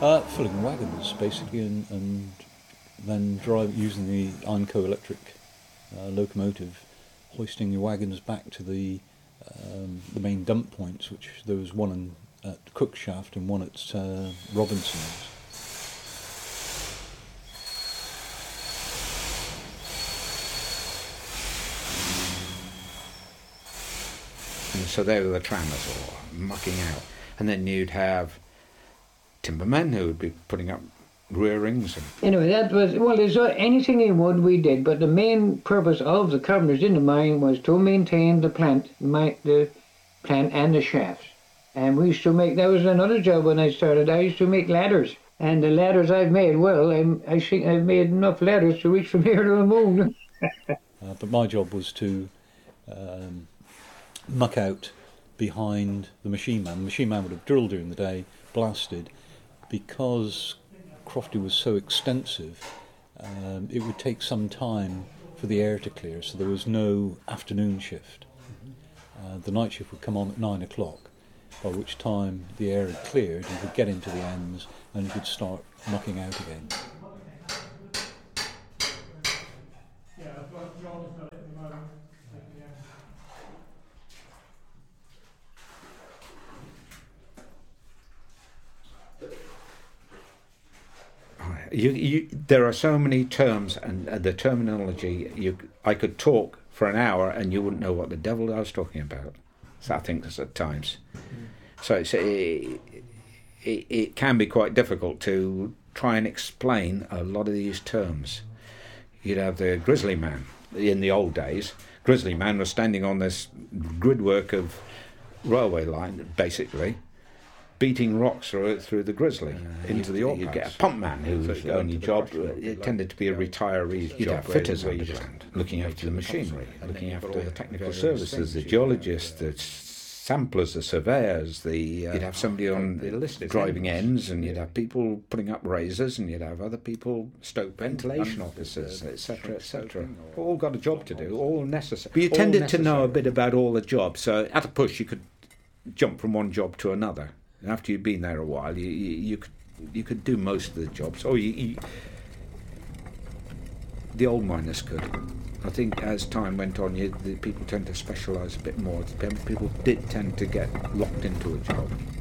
Filling wagons, basically, and then using the Ironco electric locomotive, hoisting your wagons back to the main dump points, which there was one at Cookshaft and one at Robinson's. And so they were the trammers or mucking out. And then you'd have timbermen who would be putting up rear rings. Anyway, that was, well, there's anything in wood we did, but the main purpose of the carpenters in the mine was to maintain the plant and the shafts. And we used to make, that was another job when I started, I used to make ladders. And the ladders I've made, well, I think I've made enough ladders to reach from here to the moon. But my job was to muck out behind the machine man. The machine man would have drilled during the day, blasted. Because Crofty was so extensive, it would take some time for the air to clear, so there was no afternoon shift. The night shift would come on at 9 o'clock, by which time the air had cleared, you could get into the ends and you could start mucking out again. There are so many terms and the terminology. I could talk for an hour and you wouldn't know what the devil I was talking about. So I think that's at times. So it can be quite difficult to try and explain a lot of these terms. You'd have the grizzly man in the old days. Grizzly man was standing on this gridwork of railway line, basically, beating rocks through the grizzly into the ore. You'd get a pump man whose only job, it tended to be a retiree's You'd job. have Fitters underground, looking after the machinery, looking after the technical services, the geologists, the samplers, the surveyors, you'd have somebody on driving ends, and you'd have people putting up razors, and you'd have other people, stoke ventilation officers, etc., etc. All got a job to do, all necessary. But you tended to know a bit about all the jobs, so at a push you could jump from one job to another. After you'd been there a while, you could do most of the jobs. Or the old miners could. I think as time went on, the people tend to specialise a bit more. People did tend to get locked into a job.